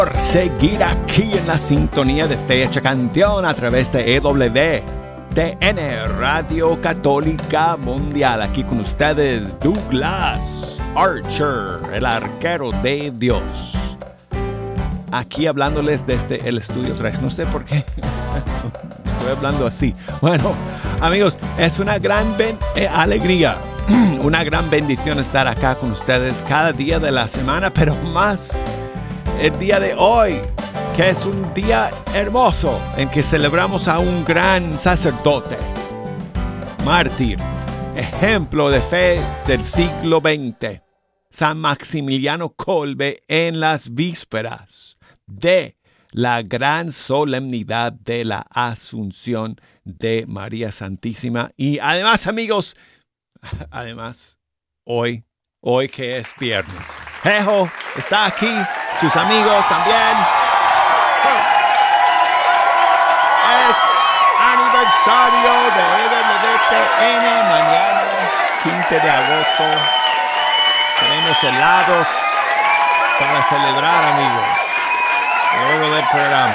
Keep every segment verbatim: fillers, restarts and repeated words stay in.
Por seguir aquí en la sintonía de Fecha Canción a través de E W T N Radio Católica Mundial. Aquí con ustedes Douglas Archer, el arquero de Dios. Aquí hablándoles desde el estudio tres. No sé por qué estoy hablando así. Bueno, amigos, es una gran ben- eh, alegría, una gran bendición estar acá con ustedes cada día de la semana, pero más el día de hoy, que es un día hermoso en que celebramos a un gran sacerdote, mártir, ejemplo de fe del siglo veinte, San Maximiliano Kolbe, en las vísperas de la gran solemnidad de la Asunción de María Santísima. Y además, amigos, además, hoy, hoy que es viernes, Jejo está aquí, sus amigos también. Es aniversario de E W T N, mañana, quince de agosto. Tenemos helados para celebrar, amigos. Luego del programa.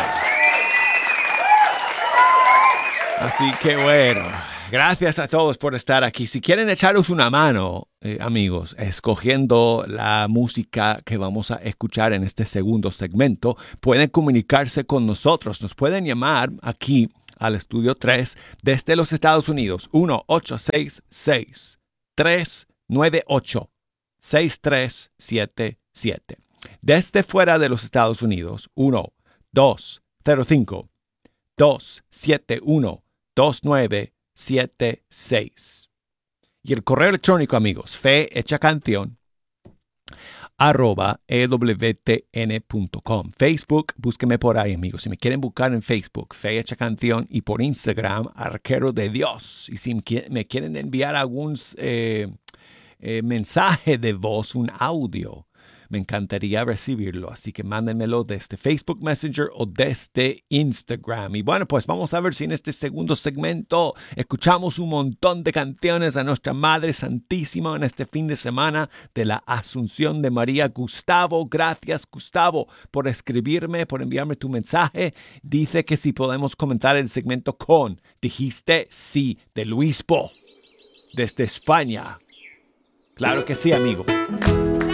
Así que bueno, gracias a todos por estar aquí. Si quieren echaros una mano, eh, amigos, escogiendo la música que vamos a escuchar en este segundo segmento, pueden comunicarse con nosotros. Nos pueden llamar aquí al Estudio tres desde los Estados Unidos. uno ocho seis seis, tres nueve ocho, seis tres siete siete. Desde fuera de los Estados Unidos, uno dos cero cinco, dos siete uno, dos nueve siete seis. Y el correo electrónico, amigos, fe hecha canción arroba e w t n punto com. Facebook, búsqueme por ahí, amigos. Si me quieren buscar en Facebook, Fe Hecha Canción, y por Instagram, Arquero de Dios. Y si me quieren enviar algún eh, eh, mensaje de voz, un audio, me encantaría recibirlo, así que mándenmelo desde Facebook Messenger o desde Instagram. Y bueno, pues vamos a ver si en este segundo segmento escuchamos un montón de canciones a nuestra Madre Santísima en este fin de semana de la Asunción de María. Gustavo, gracias Gustavo por escribirme, por enviarme tu mensaje. Dice que si podemos comentar el segmento con, dijiste sí, de Luispo, desde España. Claro que sí, amigo.